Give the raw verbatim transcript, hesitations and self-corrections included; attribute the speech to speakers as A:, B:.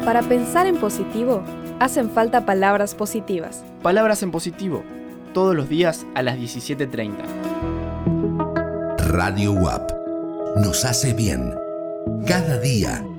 A: Para pensar en positivo, hacen falta palabras positivas.
B: Palabras en positivo, todos los días a las diecisiete treinta.
C: Radio U A P nos hace bien, cada día.